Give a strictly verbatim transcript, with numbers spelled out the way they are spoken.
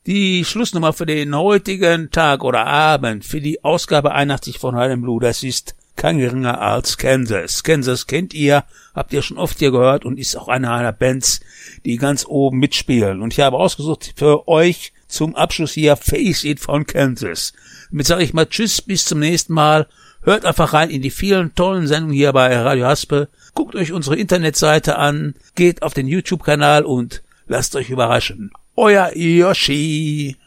Die Schlussnummer für den heutigen Tag oder Abend für die Ausgabe einundachtzig von Hard and Blue, das ist kein geringer als Kansas. Kansas kennt ihr, habt ihr schon oft hier gehört und ist auch eine einer Bands, die ganz oben mitspielen. Und ich habe ausgesucht für euch zum Abschluss hier Face It von Kansas. Damit sage ich mal Tschüss, bis zum nächsten Mal. Hört einfach rein in die vielen tollen Sendungen hier bei Radio Haspel. Guckt euch unsere Internetseite an, geht auf den YouTube-Kanal und lasst euch überraschen. Euer Yoshi.